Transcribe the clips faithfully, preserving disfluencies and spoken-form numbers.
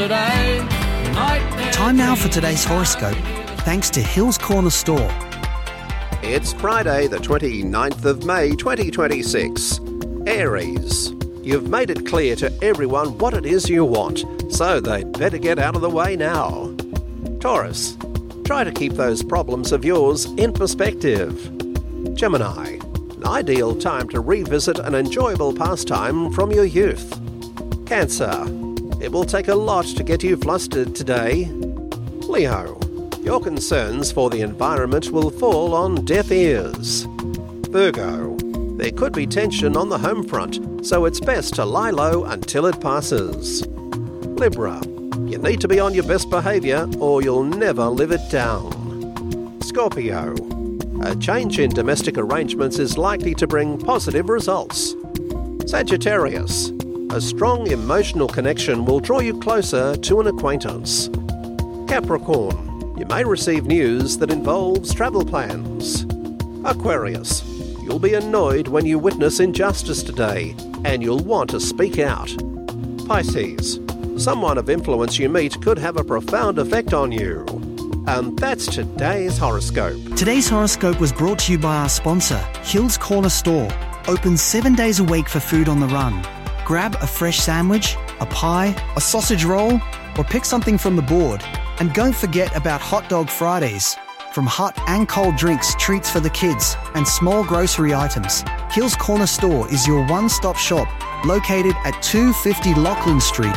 Time now for today's horoscope, thanks to Hills Corner Store. It's Friday the twenty-ninth of May twenty twenty-six. Aries, you've made it clear to everyone what it is you want, so they'd better get out of the way now. Taurus, try to keep those problems of yours in perspective. Gemini, an ideal time to revisit an enjoyable pastime from your youth. Cancer, it will take a lot to get you flustered today. Leo, your concerns for the environment will fall on deaf ears. Virgo, there could be tension on the home front, so it's best to lie low until it passes. Libra, you need to be on your best behaviour or you'll never live it down. Scorpio, a change in domestic arrangements is likely to bring positive results. Sagittarius, a strong emotional connection will draw you closer to an acquaintance. Capricorn, you may receive news that involves travel plans. Aquarius, you'll be annoyed when you witness injustice today, and you'll want to speak out. Pisces, someone of influence you meet could have a profound effect on you. And that's today's horoscope. Today's horoscope was brought to you by our sponsor, Hills Corner Store. Open seven days a week for food on the run. Grab a fresh sandwich, a pie, a sausage roll, or pick something from the board. And don't forget about Hot Dog Fridays. From hot and cold drinks, treats for the kids, and small grocery items, Hills Corner Store is your one-stop shop, located at two fifty Lachlan Street.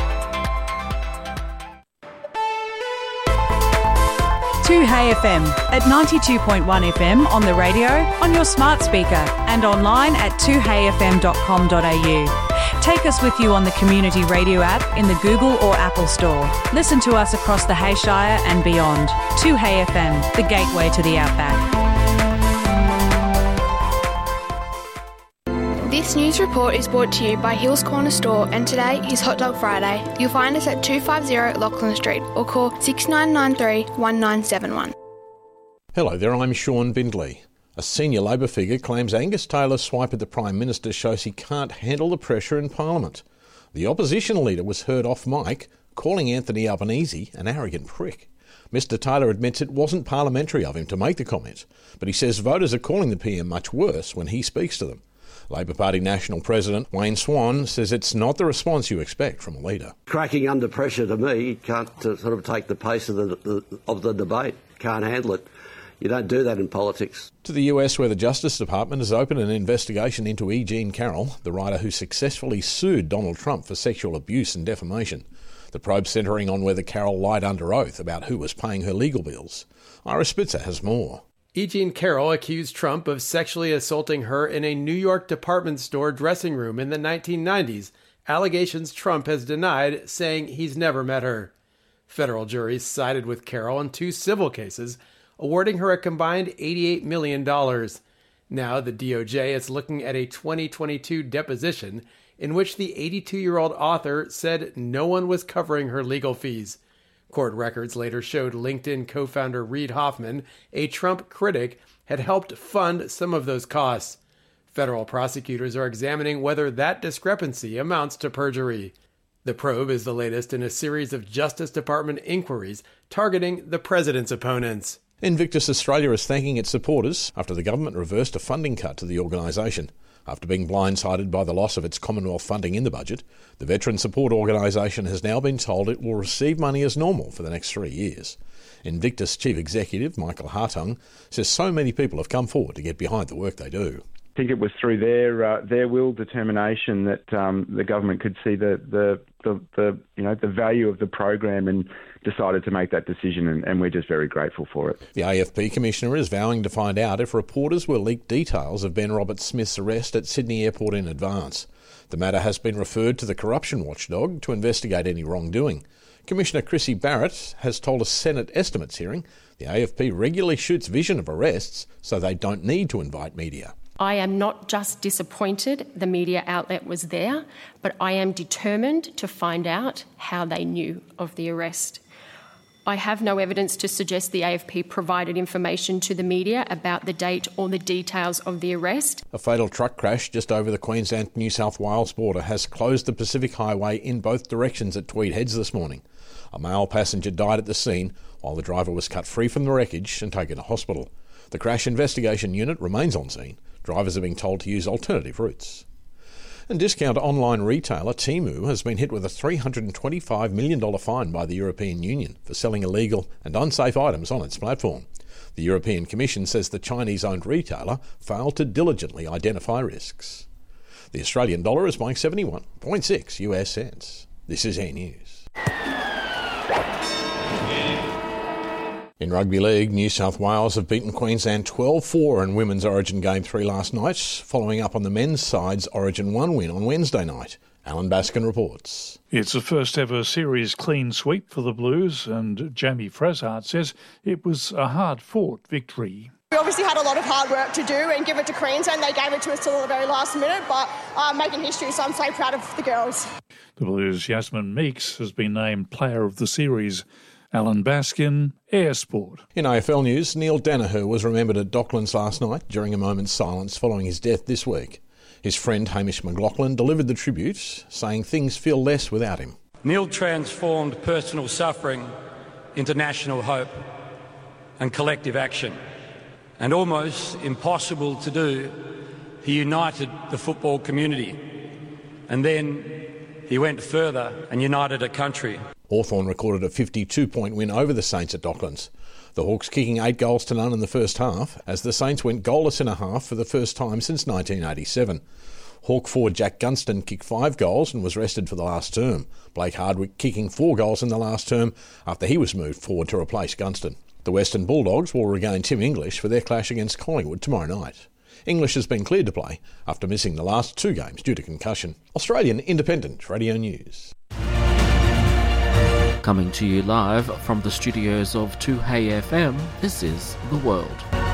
two Hey F M at ninety-two point one F M on the radio, on your smart speaker, and online at two hey f m dot com dot a u. Take us with you on the Community Radio app in the Google or Apple Store. Listen to us across the Hayshire and beyond. two Hey F M, the gateway to the outback. This news report is brought to you by Hills Corner Store, and today is Hot Dog Friday. You'll find us at two fifty Lachlan Street or call six nine nine three, one nine seven one. Hello there, I'm Sean Bindley. A senior Labor figure claims Angus Taylor's swipe at the Prime Minister shows he can't handle the pressure in Parliament. The opposition leader was heard off mic, calling Anthony Albanese an arrogant prick. Mister Taylor admits it wasn't parliamentary of him to make the comment, but he says voters are calling the P M much worse when he speaks to them. Labor Party National President Wayne Swan says it's not the response you expect from a leader. Cracking under pressure to me can't uh, sort of take the pace of the, the of the debate, can't handle it. You don't do that in politics. To the U S, where the Justice Department has opened an investigation into E. Jean Carroll, the writer who successfully sued Donald Trump for sexual abuse and defamation. The probe centering on whether Carroll lied under oath about who was paying her legal bills. Ira Spitzer has more. E. Jean Carroll accused Trump of sexually assaulting her in a New York department store dressing room in the nineteen nineties, allegations Trump has denied, saying he's never met her. Federal juries sided with Carroll in two civil cases, awarding her a combined eighty-eight million dollars. Now the D O J is looking at a twenty twenty-two deposition in which the eighty-two-year-old author said no one was covering her legal fees. Court records later showed LinkedIn co-founder Reid Hoffman, a Trump critic, had helped fund some of those costs. Federal prosecutors are examining whether that discrepancy amounts to perjury. The probe is the latest in a series of Justice Department inquiries targeting the president's opponents. Invictus Australia is thanking its supporters after the government reversed a funding cut to the organisation. After being blindsided by the loss of its Commonwealth funding in the budget, the Veteran Support Organisation has now been told it will receive money as normal for the next three years. Invictus Chief Executive Michael Hartung says so many people have come forward to get behind the work they do. I think it was through their uh, their will determination that um, the government could see the, the the the you know the value of the program and decided to make that decision, and, and we're just very grateful for it. The A F P Commissioner is vowing to find out if reporters were leaked details of Ben Roberts-Smith's arrest at Sydney Airport in advance. The matter has been referred to the corruption watchdog to investigate any wrongdoing. Commissioner Chrissy Barrett has told a Senate estimates hearing the A F P regularly shoots vision of arrests so they don't need to invite media. I am not just disappointed the media outlet was there, but I am determined to find out how they knew of the arrest. I have no evidence to suggest the A F P provided information to the media about the date or the details of the arrest. A fatal truck crash just over the Queensland-New South Wales border has closed the Pacific Highway in both directions at Tweed Heads this morning. A male passenger died at the scene, while the driver was cut free from the wreckage and taken to hospital. The crash investigation unit remains on scene. Drivers are being told to use alternative routes. And discount online retailer Temu has been hit with a three hundred twenty-five million dollars fine by the European Union for selling illegal and unsafe items on its platform. The European Commission says the Chinese-owned retailer failed to diligently identify risks. The Australian dollar is buying seventy-one point six U S cents. This is Air News. In Rugby League, New South Wales have beaten Queensland twelve four in Women's Origin Game three last night, following up on the men's side's Origin one win on Wednesday night. Alan Baskin reports. It's the first ever series clean sweep for the Blues, and Jamie Freshart says it was a hard-fought victory. We obviously had a lot of hard work to do and give it to Queensland. They gave it to us till the very last minute, but uh, making history, so I'm so proud of the girls. The Blues' Yasmin Meeks has been named Player of the Series. Alan Baskin, Air Sport. In A F L news, Neil Danaher was remembered at Docklands last night during a moment's silence following his death this week. His friend Hamish McLaughlin delivered the tribute, saying things feel less without him. Neil transformed personal suffering into national hope and collective action. And almost impossible to do, he united the football community. And then he went further and united a country. Hawthorn recorded a fifty-two point win over the Saints at Docklands. The Hawks kicking eight goals to none in the first half, as the Saints went goalless in a half for the first time since nineteen eighty-seven. Hawk forward Jack Gunston kicked five goals and was rested for the last term. Blake Hardwick kicking four goals in the last term after he was moved forward to replace Gunston. The Western Bulldogs will regain Tim English for their clash against Collingwood tomorrow night. English has been cleared to play after missing the last two games due to concussion. Australian Independent Radio News. Coming to you live from the studios of two Hey F M, this is The World.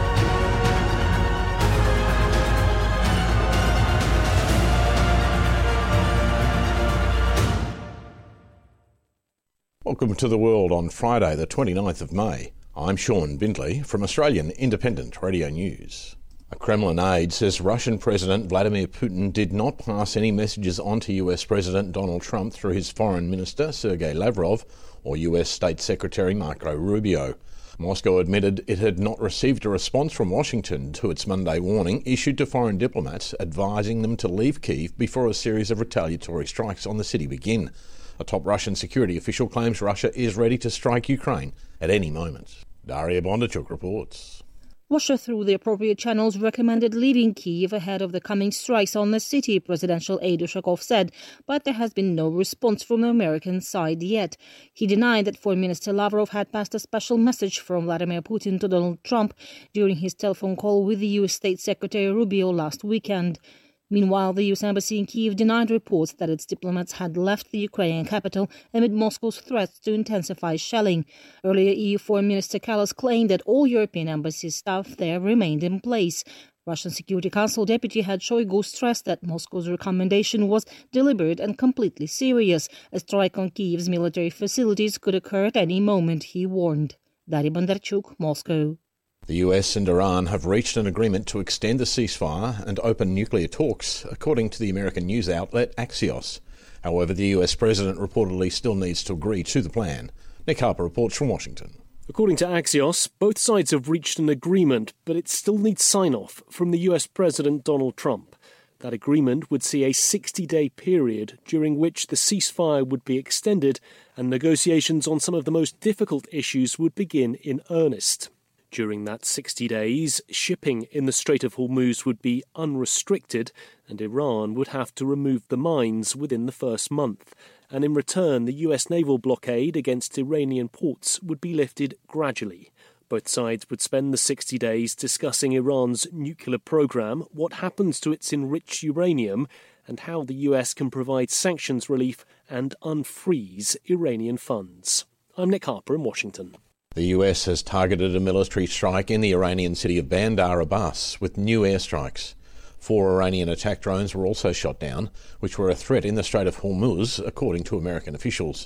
Welcome to The World on Friday the twenty-ninth of May. I'm Sean Bindley from Australian Independent Radio News. A Kremlin aide says Russian President Vladimir Putin did not pass any messages on to U S President Donald Trump through his Foreign Minister Sergei Lavrov or U S State Secretary Marco Rubio. Moscow admitted it had not received a response from Washington to its Monday warning issued to foreign diplomats advising them to leave Kyiv before a series of retaliatory strikes on the city begin. A top Russian security official claims Russia is ready to strike Ukraine at any moment. Daria Bondarchuk reports. Russia, through the appropriate channels, recommended leaving Kyiv ahead of the coming strikes on the city, presidential aide Ushakov said, but there has been no response from the American side yet. He denied that Foreign Minister Lavrov had passed a special message from Vladimir Putin to Donald Trump during his telephone call with the U S State Secretary Rubio last weekend. Meanwhile, the U S Embassy in Kyiv denied reports that its diplomats had left the Ukrainian capital amid Moscow's threats to intensify shelling. Earlier, E U Foreign Minister Kallas claimed that all European embassy staff there remained in place. Russian Security Council Deputy Head Shoigu stressed that Moscow's recommendation was deliberate and completely serious. A strike on Kyiv's military facilities could occur at any moment, he warned. Daria Bondarchuk, Moscow. The U S and Iran have reached an agreement to extend the ceasefire and open nuclear talks, according to the American news outlet Axios. However, the U S president reportedly still needs to agree to the plan. Nick Harper reports from Washington. According to Axios, both sides have reached an agreement, but it still needs sign-off from the U S President Donald Trump. That agreement would see a sixty-day period during which the ceasefire would be extended and negotiations on some of the most difficult issues would begin in earnest. During that sixty days, shipping in the Strait of Hormuz would be unrestricted and Iran would have to remove the mines within the first month. And in return, the U S naval blockade against Iranian ports would be lifted gradually. Both sides would spend the sixty days discussing Iran's nuclear program, what happens to its enriched uranium, and how the U S can provide sanctions relief and unfreeze Iranian funds. I'm Nick Harper in Washington. The U S has targeted a military strike in the Iranian city of Bandar Abbas with new airstrikes. Four Iranian attack drones were also shot down, which were a threat in the Strait of Hormuz, according to American officials.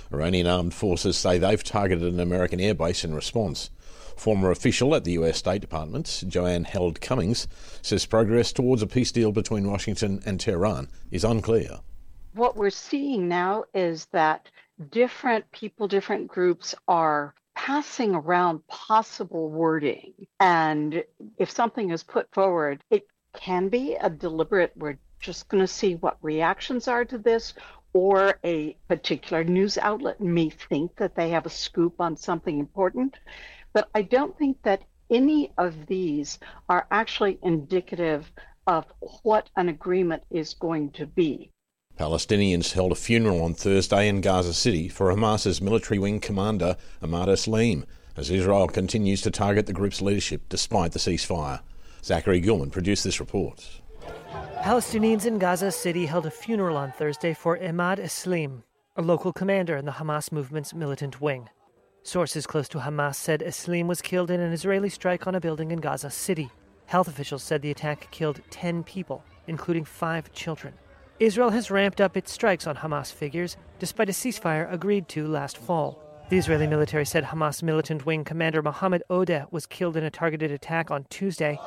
Iranian armed forces say they've targeted an American airbase in response. Former official at the U S State Department, Joanne Held Cummings, says progress towards a peace deal between Washington and Tehran is unclear. What we're seeing now is that different people, different groups are passing around possible wording. And if something is put forward, it can be a deliberate, we're just going to see what reactions are to this, or a particular news outlet may think that they have a scoop on something important. But I don't think that any of these are actually indicative of what an agreement is going to be. Palestinians held a funeral on Thursday in Gaza City for Hamas's military wing commander Ahmad Asleem, as Israel continues to target the group's leadership despite the ceasefire. Zachary Gilman produced this report. Palestinians in Gaza City held a funeral on Thursday for Ahmad Asleem, a local commander in the Hamas movement's militant wing. Sources close to Hamas said Asleem was killed in an Israeli strike on a building in Gaza City. Health officials said the attack killed ten people, including five children. Israel has ramped up its strikes on Hamas figures, despite a ceasefire agreed to last fall. The Israeli military said Hamas militant wing commander Mohammed Odeh was killed in a targeted attack on Tuesday,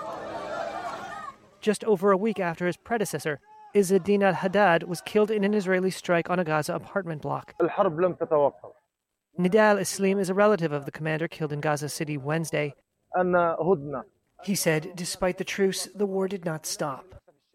just over a week after his predecessor, Izzeddin al-Haddad, was killed in an Israeli strike on a Gaza apartment block. Nidal Asleem is a relative of the commander killed in Gaza City Wednesday. He said, despite the truce, the war did not stop.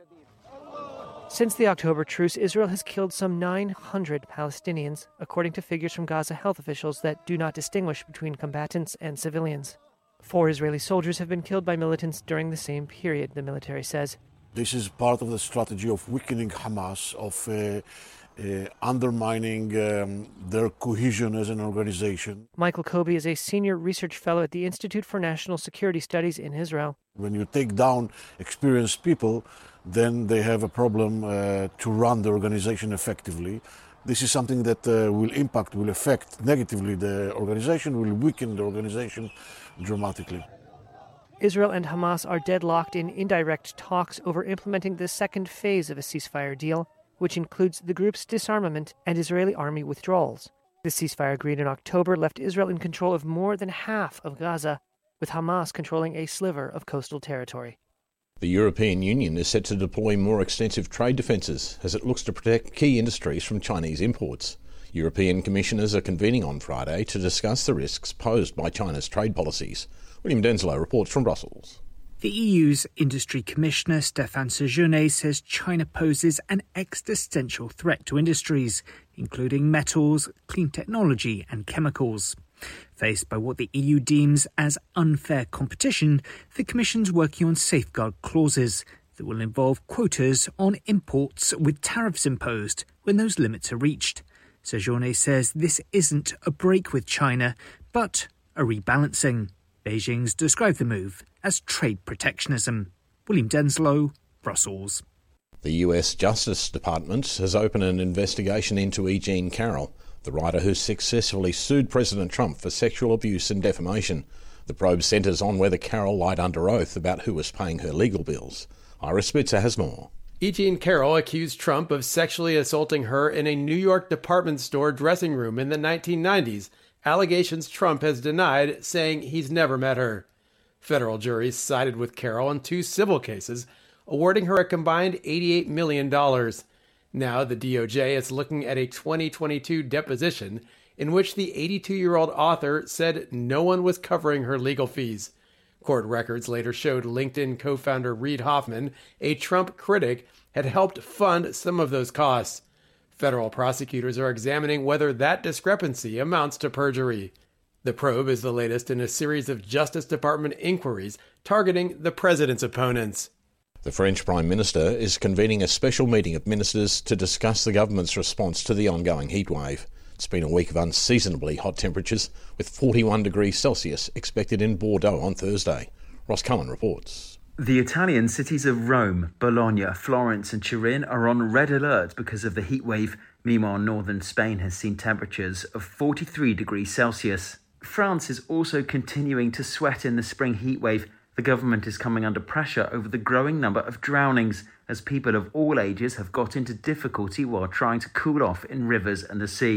Since the October truce, Israel has killed some nine hundred Palestinians, according to figures from Gaza health officials that do not distinguish between combatants and civilians. Four Israeli soldiers have been killed by militants during the same period, the military says. This is part of the strategy of weakening Hamas, of uh, uh, undermining um, their cohesion as an organization. Michael Kobe is a senior research fellow at the Institute for National Security Studies in Israel. When you take down experienced people, then they have a problem uh, to run the organization effectively. This is something that uh, will impact, will affect negatively the organization, will weaken the organization dramatically. Israel and Hamas are deadlocked in indirect talks over implementing the second phase of a ceasefire deal, which includes the group's disarmament and Israeli army withdrawals. The ceasefire agreed in October left Israel in control of more than half of Gaza, with Hamas controlling a sliver of coastal territory. The European Union is set to deploy more extensive trade defences as it looks to protect key industries from Chinese imports. European commissioners are convening on Friday to discuss the risks posed by China's trade policies. William Denslow reports from Brussels. The E U's Industry Commissioner Stéphane Séjourné says China poses an existential threat to industries, including metals, clean technology and chemicals. Faced by what the E U deems as unfair competition, the Commission's working on safeguard clauses that will involve quotas on imports with tariffs imposed when those limits are reached. Séjourné says this isn't a break with China, but a rebalancing. Beijing's described the move as trade protectionism. William Denslow, Brussels. The U S Justice Department has opened an investigation into E. Jean Carroll, the writer who successfully sued President Trump for sexual abuse and defamation. The probe centres on whether Carroll lied under oath about who was paying her legal bills. Ira Spitzer has more. E. Jean Carroll accused Trump of sexually assaulting her in a New York department store dressing room in the nineteen nineties, allegations Trump has denied, saying he's never met her. Federal juries sided with Carroll in two civil cases, awarding her a combined eighty-eight million dollars. Now the D O J is looking at a twenty twenty-two deposition in which the eighty-two-year-old author said no one was covering her legal fees. Court records later showed LinkedIn co-founder Reid Hoffman, a Trump critic, had helped fund some of those costs. Federal prosecutors are examining whether that discrepancy amounts to perjury. The probe is the latest in a series of Justice Department inquiries targeting the president's opponents. The French Prime Minister is convening a special meeting of ministers to discuss the government's response to the ongoing heatwave. It's been a week of unseasonably hot temperatures, with forty-one degrees Celsius expected in Bordeaux on Thursday. Ross Cullen reports. The Italian cities of Rome, Bologna, Florence and Turin are on red alert because of the heatwave. Meanwhile, northern Spain has seen temperatures of forty-three degrees Celsius. France is also continuing to sweat in the spring heatwave. The government is coming under pressure over the growing number of drownings, as people of all ages have got into difficulty while trying to cool off in rivers and the sea.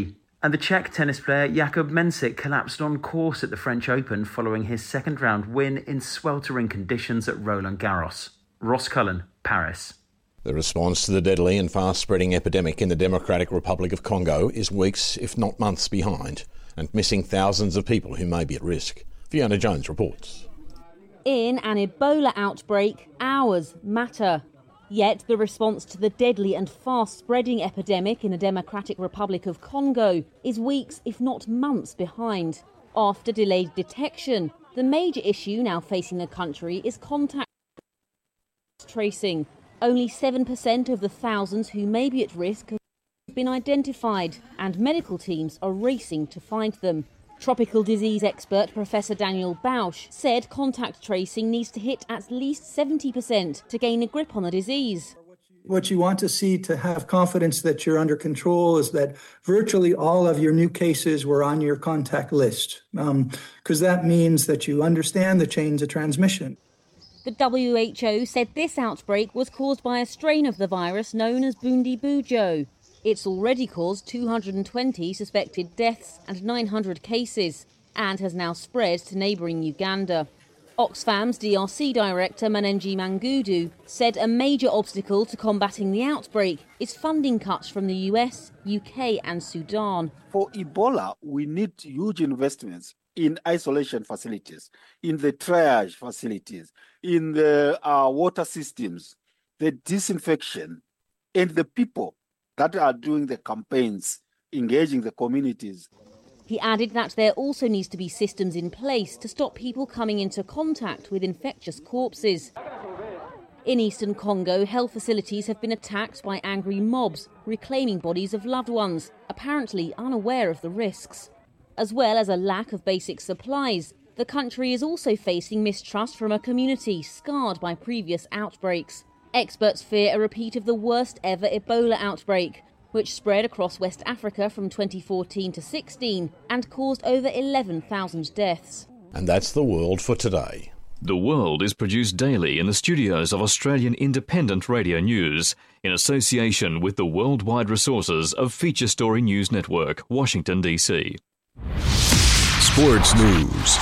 And the Czech tennis player Jakub Mensik collapsed on course at the French Open following his second round win in sweltering conditions at Roland Garros. Ross Cullen, Paris. The response to the deadly and fast-spreading epidemic in the Democratic Republic of Congo is weeks, if not months, behind, and missing thousands of people who may be at risk. Fiona Jones reports. In an Ebola outbreak, hours matter. Yet the response to the deadly and fast-spreading epidemic in the Democratic Republic of Congo is weeks, if not months, behind. After delayed detection, the major issue now facing the country is contact tracing. Only seven percent of the thousands who may be at risk have been identified, and medical teams are racing to find them. Tropical disease expert Professor Daniel Bausch said contact tracing needs to hit at least seventy percent to gain a grip on the disease. What you want to see to have confidence that you're under control is that virtually all of your new cases were on your contact list, because um, that means that you understand the chains of transmission. The W H O said this outbreak was caused by a strain of the virus known as Bundibugyo. It's already caused two hundred twenty suspected deaths and nine hundred cases, and has now spread to neighbouring Uganda. Oxfam's D R C director Manenji Mangudu said a major obstacle to combating the outbreak is funding cuts from the U S, U K and Sudan. For Ebola, we need huge investments in isolation facilities, in the triage facilities, in the uh, water systems, the disinfection, and the people that are doing the campaigns, engaging the communities. He added that there also needs to be systems in place to stop people coming into contact with infectious corpses. In eastern Congo, health facilities have been attacked by angry mobs, reclaiming bodies of loved ones, apparently unaware of the risks. As well as a lack of basic supplies, the country is also facing mistrust from a community scarred by previous outbreaks. Experts fear a repeat of the worst ever Ebola outbreak, which spread across West Africa from twenty fourteen to sixteen and caused over eleven thousand deaths. And that's the world for today. The World is produced daily in the studios of Australian Independent Radio News in association with the worldwide resources of Feature Story News Network, Washington, D C. Sports News.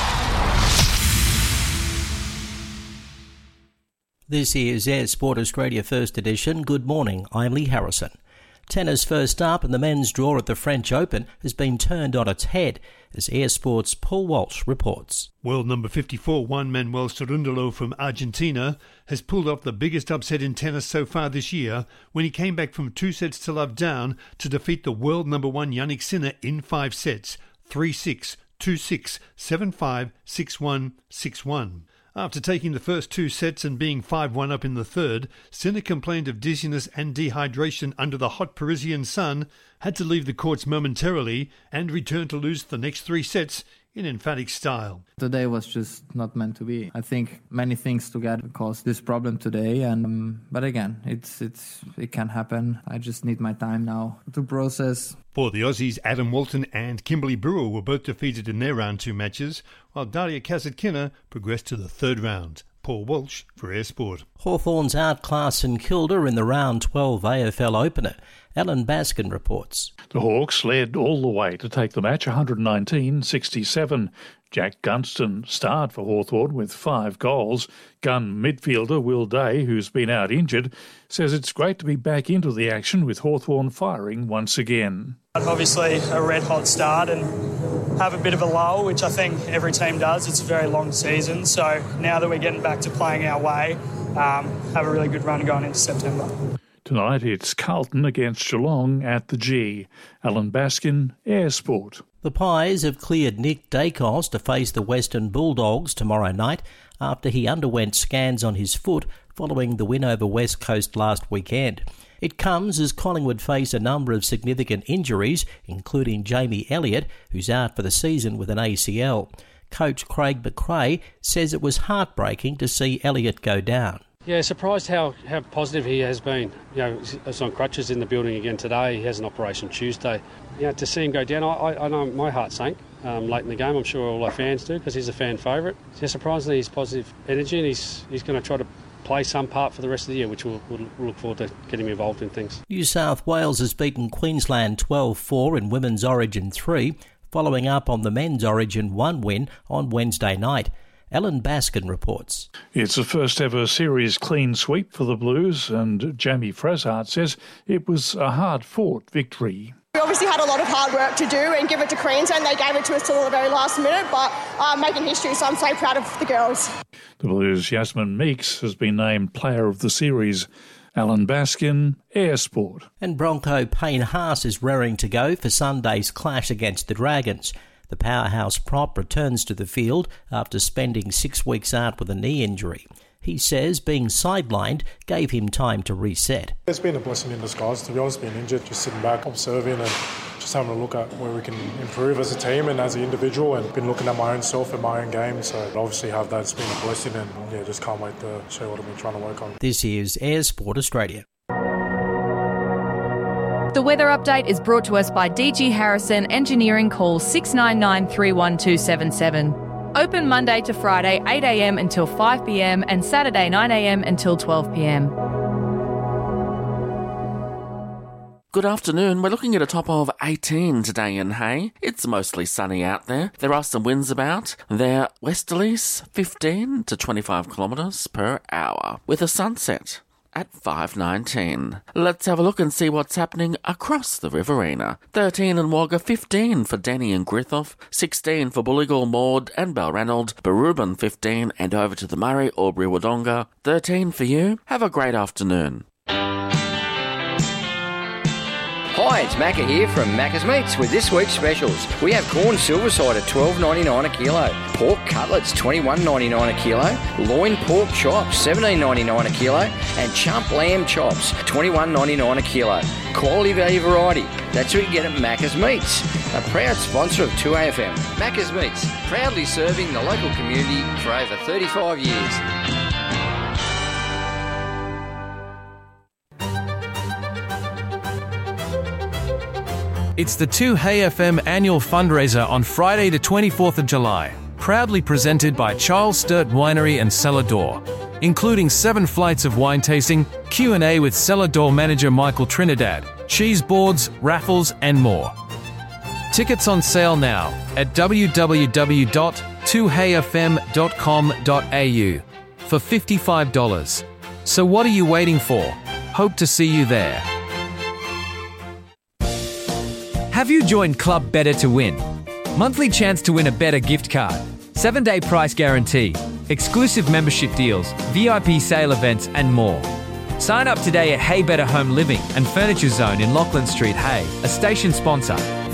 This is Air Sport Australia First Edition. Good morning, I'm Lee Harrison. Tennis first up, and the men's draw at the French Open has been turned on its head, as Air Sport's Paul Walsh reports. World number fifty-four, Juan Manuel Cerúndolo from Argentina, has pulled off the biggest upset in tennis so far this year when he came back from two sets to love down to defeat the world number one Jannik Sinner in five sets, three six, two six, seven five, six one, six one. After taking the first two sets and being five one up in the third, Sinner complained of dizziness and dehydration under the hot Parisian sun, had to leave the courts momentarily, and returned to lose the next three sets in emphatic style. Today was just not meant to be. I think many things together caused this problem today, and um, but again, it's it's it can happen. I just need my time now to process. For the Aussies, Adam Walton and Kimberly Brewer were both defeated in their round two matches, while Daria Kasatkina progressed to the third round. Paul Walsh for Air Sport. Hawthorn's outclassed St Kilda in the round twelve A F L opener. Alan Baskin reports. The Hawks led all the way to take the match one nineteen sixty-seven. Jack Gunston starred for Hawthorn with five goals. Gun midfielder Will Day, who's been out injured, says it's great to be back into the action with Hawthorn firing once again. Obviously a red-hot start and have a bit of a lull, which I think every team does. It's a very long season, so now that we're getting back to playing our way, um, have a really good run going into September. Tonight it's Carlton against Geelong at the G. Alan Baskin, Air Sport. The Pies have cleared Nick Dacos to face the Western Bulldogs tomorrow night after he underwent scans on his foot following the win over West Coast last weekend. It comes as Collingwood face a number of significant injuries, including Jamie Elliott, who's out for the season with an A C L. Coach Craig McRae says it was heartbreaking to see Elliott go down. Yeah, surprised how, how positive he has been. You know, he's on crutches in the building again today. He has an operation Tuesday. You know, to see him go down, I, I, I know my heart sank um, late in the game. I'm sure all our fans do because he's a fan favourite. Yeah, surprisingly, he's positive energy and he's he's going to try to play some part for the rest of the year, which we'll, we'll look forward to getting him involved in things. New South Wales has beaten Queensland twelve four in Women's Origin three, following up on the Men's Origin one win on Wednesday night. Alan Baskin reports. It's the first ever series clean sweep for the Blues, and Jamie Frassart says it was a hard-fought victory. We obviously had a lot of hard work to do and give it to Queensland. They gave it to us till the very last minute, but uh, making history, so I'm so proud of the girls. The Blues' Yasmin Meeks has been named Player of the Series. Alan Baskin, Air Sport. And Bronco Payne Haas is raring to go for Sunday's clash against the Dragons. The powerhouse prop returns to the field after spending six weeks out with a knee injury. He says being sidelined gave him time to reset. It's been a blessing in disguise, to be honest, being injured, just sitting back, observing and just having a look at where we can improve as a team and as an individual, and been looking at my own self and my own game. So obviously have that, it's been a blessing, and yeah, just can't wait to show what I've been trying to work on. This is Air Sport Australia. The weather update is brought to us by D G Harrison Engineering. Call six nine nine, three one two seven seven. Open Monday to Friday eight a m until five p m and Saturday nine a m until twelve p m. Good afternoon. We're looking at a top of eighteen today in Hay. It's mostly sunny out there. There are some winds about. They're westerlies, fifteen to twenty-five kilometres per hour, with a sunset at five nineteen. Let's have a look and see what's happening across the Riverina. thirteen in Wagga, fifteen for Denny and Griffith, sixteen for Bulligal, Maud and Balranald, Barubin fifteen, and over to the Murray, Albury, Wodonga, thirteen for you. Have a great afternoon. Hi, it's Macca here from Macca's Meats with this week's specials. We have corn silverside at twelve ninety-nine a kilo, pork cutlets twenty-one ninety-nine a kilo, loin pork chops seventeen ninety-nine a kilo, and chump lamb chops twenty-one ninety-nine a kilo. Quality value variety. That's what you get at Macca's Meats, a proud sponsor of two A F M. Macca's Meats, proudly serving the local community for over thirty-five years. It's the two Hey F M annual fundraiser on Friday the twenty-fourth of July, proudly presented by Charles Sturt Winery and Cellar Door, including seven flights of wine tasting, Q and A with Cellar Door manager Michael Trinidad, cheese boards, raffles and more. Tickets on sale now at w w w dot two hey f m dot com dot a u for fifty-five dollars. So what are you waiting for? Hope to see you there. Have you joined Club Better to win? Monthly chance to win a Better gift card, seven day price guarantee, exclusive membership deals, V I P sale events and more. Sign up today at Hey Better Home Living and Furniture Zone in Lachlan Street, Hay, a station sponsor.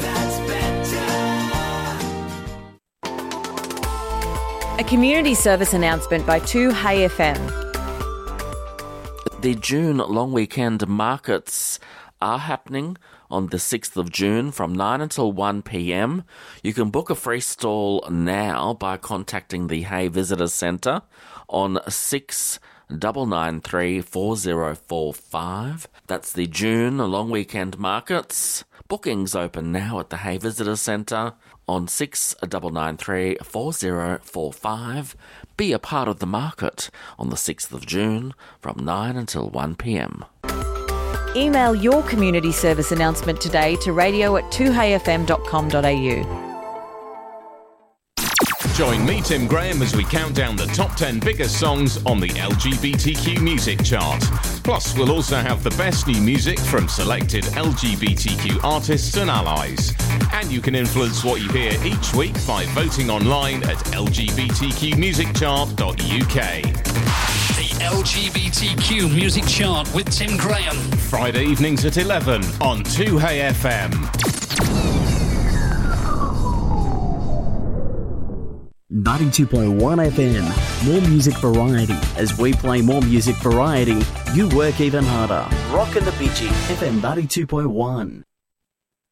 A community service announcement by two Hey F M. The June long weekend markets are happening on the sixth of June from nine until one p m. You can book a free stall now by contacting the Hay Visitor Centre on six nine nine three, four zero four five. That's the June long weekend markets. Bookings open now at the Hay Visitor Centre on six nine nine three, four zero four five. Be a part of the market on the sixth of June from nine until one p m. Email your community service announcement today to radio at two hey f m dot com dot a u. Join me, Tim Graham, as we count down the top ten biggest songs on the L G B T Q music chart. Plus, we'll also have the best new music from selected L G B T Q artists and allies. And you can influence what you hear each week by voting online at l g b t q music chart dot u k. The L G B T Q Music Chart with Tim Graham. Friday evenings at eleven on two Hey F M. ninety-two point one F M. More music variety. As we play more music variety, you work even harder. Rockin' the Bitchy. F M ninety-two point one.